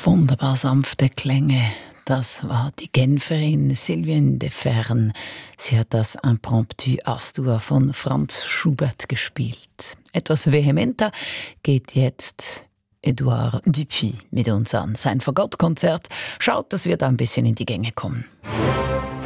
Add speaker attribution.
Speaker 1: Wunderbar sanfte Klänge. Das war die Genferin Sylviane de Fern. Sie hat das Impromptu Astur von Franz Schubert gespielt. Etwas vehementer geht jetzt Edouard Dupuis mit uns an. Sein Fagottkonzert. Schaut, dass wir da ein bisschen in die Gänge kommen.